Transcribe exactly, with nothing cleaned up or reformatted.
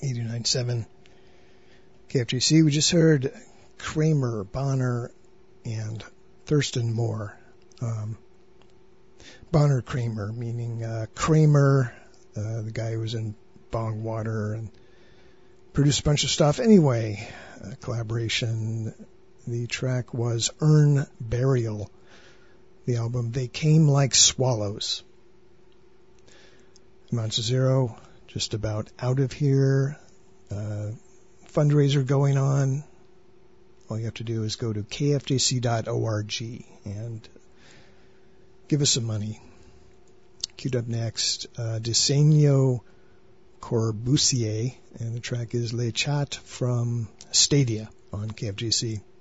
eighty-nine point seven K F J C. We just heard Kramer, Bonner, and Thurston Moore. Um, Bonner Kramer, meaning uh, Kramer, uh, the guy who was in Bong Water and produced a bunch of stuff. Anyway, uh, collaboration. The track was Earn Burial. The album, They Came Like Swallows. Amounts to Zero, just about out of here. Uh, fundraiser going on. All you have to do is go to K F J C dot org and give us some money. Queued up next, uh, Diseño Corbusier, and the track is Le Chat from Stadia on K F J C.